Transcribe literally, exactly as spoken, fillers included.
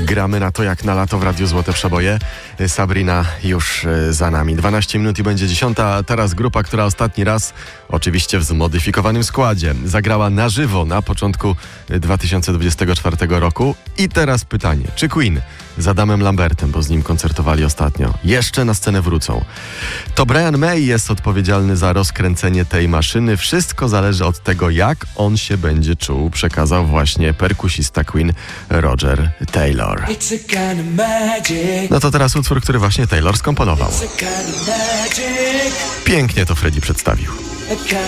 Gramy na to jak na lato w Radiu Złote Przeboje. Sabrina już za nami. dwanaście minut i będzie dziesiąta, a teraz grupa, która ostatni raz, oczywiście w zmodyfikowanym składzie, zagrała na żywo na początku dwa tysiące dwudziestego czwartego roku. I teraz pytanie, czy Queen z Adamem Lambertem, bo z nim koncertowali ostatnio, jeszcze na scenę wrócą? To Brian May jest odpowiedzialny za rozkręcenie tej maszyny. Wszystko zależy od tego, jak on się będzie czuł, przekazał właśnie perkusista Queen Roger Taylor. No to teraz utwór, który właśnie Taylor skomponował. Pięknie to Freddie przedstawił.